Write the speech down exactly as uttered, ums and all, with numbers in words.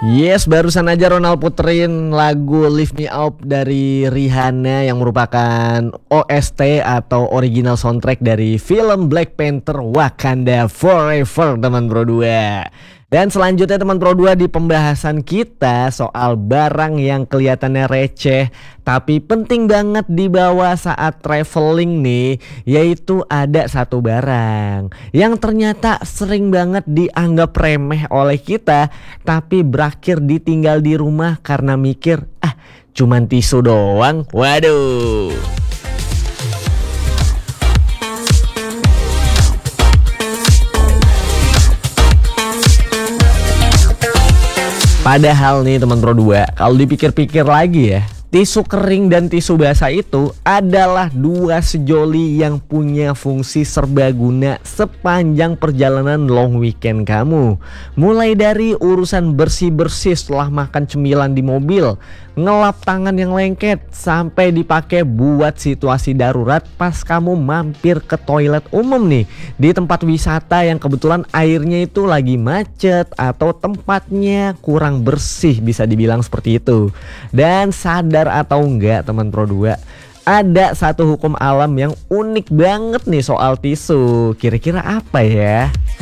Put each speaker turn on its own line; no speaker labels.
Yes, barusan aja Ronald puterin lagu Lift Me Up dari Rihanna yang merupakan O S T atau original soundtrack dari film Black Panther Wakanda Forever, teman Pro dua. Dan selanjutnya teman Pro dua, di pembahasan kita soal barang yang kelihatannya receh tapi penting banget dibawa saat traveling nih, yaitu ada satu barang yang ternyata sering banget dianggap remeh oleh kita, tapi berakhir ditinggal di rumah karena mikir, ah cuman tisu doang. Waduh. Padahal nih teman Pro dua, kalau dipikir-pikir lagi ya, tisu kering dan tisu basah itu adalah dua sejoli yang punya fungsi serbaguna sepanjang perjalanan long weekend kamu. Mulai dari urusan bersih-bersih setelah makan cemilan di mobil, ngelap tangan yang lengket, sampai dipakai buat situasi darurat pas kamu mampir ke toilet umum nih di tempat wisata yang kebetulan airnya itu lagi macet atau tempatnya kurang bersih, bisa dibilang seperti itu. Dan sadar atau enggak teman Pro dua, ada satu hukum alam yang unik banget nih soal tisu. Kira-kira apa ya?